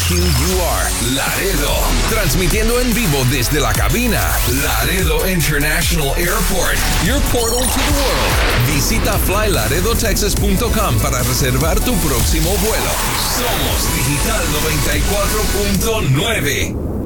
WQUR Laredo, transmitiendo en vivo desde la cabina Laredo International Airport, your portal to the world. Visita flylaredotexas.com para reservar tu próximo vuelo. Somos Digital 94.9.